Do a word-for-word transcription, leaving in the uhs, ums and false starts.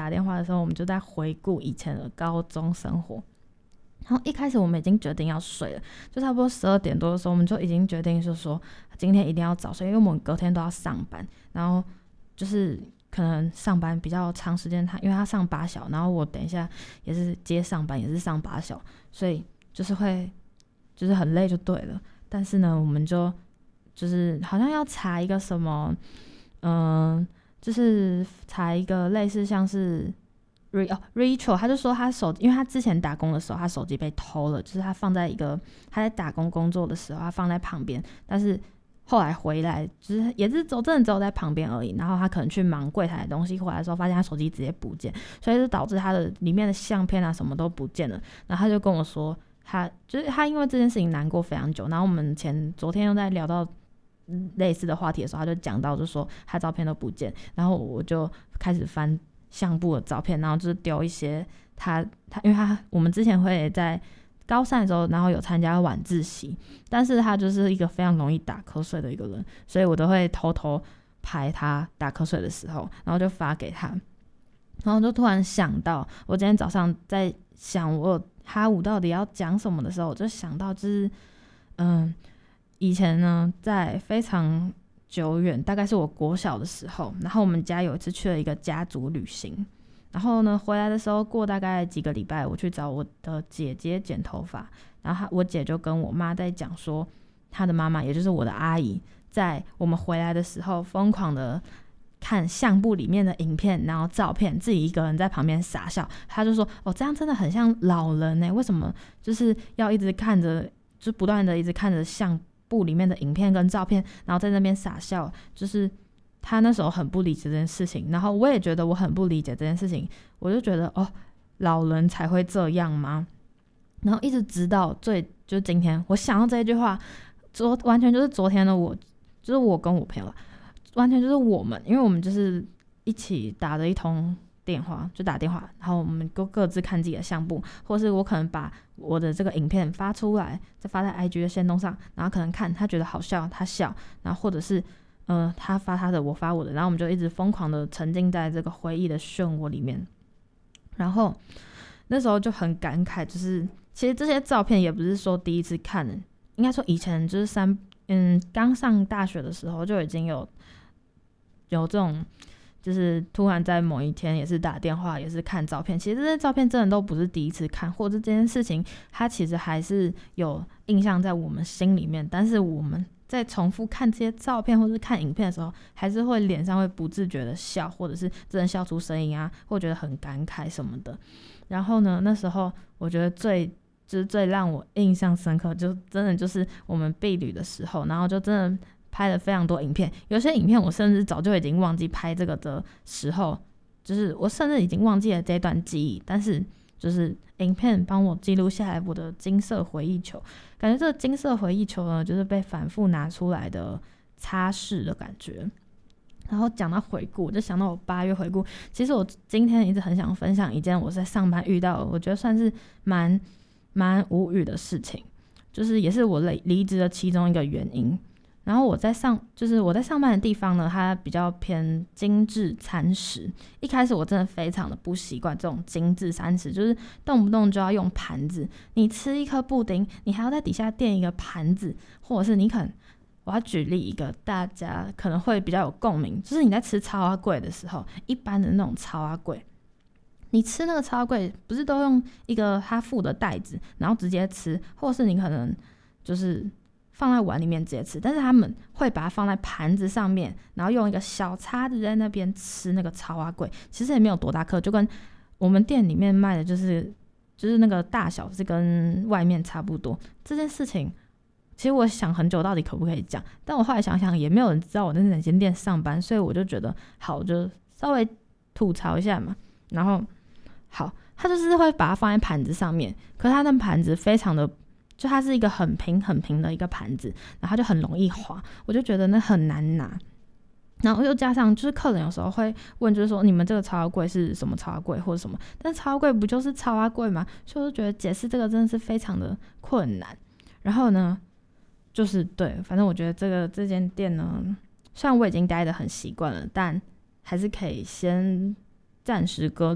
打电话的时候，我们就在回顾以前的高中生活。然后一开始我们已经决定要睡了，就差不多十二点多的时候，我们就已经决定就是说今天一定要早睡，因为我们隔天都要上班，然后就是可能上班比较长时间，他因为他上八小，然后我等一下也是接上班，也是上八小，所以就是会就是很累就对了。但是呢，我们就就是好像要查一个什么，嗯、呃，就是查一个类似像是。哦 Rachel 他就说他手因为他之前打工的时候他手机被偷了，就是他放在一个他在打工工作的时候他放在旁边，但是后来回来就是也是走真的只有在旁边而已，然后他可能去忙柜台的东西，回来的时候发现他手机直接不见，所以就导致他的里面的相片啊什么都不见了。然后他就跟我说他就是他因为这件事情难过非常久，然后我们前昨天又在聊到类似的话题的时候，他就讲到就说他照片都不见，然后我就开始翻相簿的照片，然后就是丢一些他他，因为他我们之前会在高三的时候，然后有参加晚自习，但是他就是一个非常容易打瞌睡的一个人，所以我都会偷偷拍他打瞌睡的时候，然后就发给他。然后就突然想到，我今天早上在想我哈五到底要讲什么的时候，我就想到就是嗯，以前呢在非常久远，大概是我国小的时候，然后我们家有一次去了一个家族旅行，然后呢回来的时候过大概几个礼拜，我去找我的姐姐剪头发，然后我姐就跟我妈在讲说，她的妈妈也就是我的阿姨，在我们回来的时候疯狂的看相簿里面的影片，然后照片，自己一个人在旁边傻笑。她就说哦，这样真的很像老人耶，为什么就是要一直看着，就不断的一直看着相部里面的影片跟照片，然后在那边傻笑，就是他那时候很不理解这件事情，然后我也觉得我很不理解这件事情，我就觉得哦，老人才会这样吗？然后一直直到最就今天，我想到这一句话，昨完全就是昨天的我，就是我跟我朋友，完全就是我们，因为我们就是一起打了一通电话，就打电话，然后我们都各自看自己的相簿，或是我可能把我的这个影片发出来，再发在 I G 的限动上，然后可能看他觉得好笑，他笑，然后或者是呃他发他的，我发我的，然后我们就一直疯狂的沉浸在这个回忆的漩涡里面。然后那时候就很感慨，就是其实这些照片也不是说第一次看的，应该说以前就是三嗯刚上大学的时候就已经有有这种。就是突然在某一天也是打电话也是看照片，其实这些照片真的都不是第一次看，或者这件事情它其实还是有印象在我们心里面，但是我们在重复看这些照片或是看影片的时候，还是会脸上会不自觉的笑，或者是真的笑出声音啊，或觉得很感慨什么的。然后呢，那时候我觉得最就是最让我印象深刻，就真的就是我们毕旅的时候，然后就真的拍了非常多影片，有些影片我甚至早就已经忘记拍这个的时候，就是我甚至已经忘记了这段记忆，但是就是影片帮我记录下来我的金色回忆球，感觉这个金色回忆球呢，就是被反复拿出来的擦拭的感觉。然后讲到回顾，我就想到我八月回顾，其实我今天一直很想分享一件我在上班遇到的，我觉得算是蛮蛮无语的事情，就是也是我离职的其中一个原因。然后我在上，就是我在上班的地方呢，它比较偏精致餐食。一开始我真的非常的不习惯这种精致餐食，就是动不动就要用盘子。你吃一颗布丁，你还要在底下垫一个盘子，或者是你可能，我要举例一个大家可能会比较有共鸣，就是你在吃超阿贵的时候，一般的那种超阿贵，你吃那个超阿贵不是都用一个他附的袋子，然后直接吃，或者是你可能就是放在碗里面直接吃，但是他们会把它放在盘子上面，然后用一个小叉子在那边吃那个超阿贵，其实也没有多大颗，就跟我们店里面卖的就是就是那个大小是跟外面差不多。这件事情其实我想很久到底可不可以讲，但我后来想想也没有人知道我在哪间店上班，所以我就觉得好，就稍微吐槽一下嘛。然后好，他就是会把它放在盘子上面，可是他的盘子非常的就它是一个很平很平的一个盘子，然后它就很容易滑，我就觉得那很难拿。然后又加上就是客人有时候会问，就是说你们这个超贵是什么超贵或者什么，但是超贵不就是超贵吗？所以我就觉得解释这个真的是非常的困难。然后呢，就是对，反正我觉得这个这间店呢，虽然我已经待得很习惯了，但还是可以先暂时搁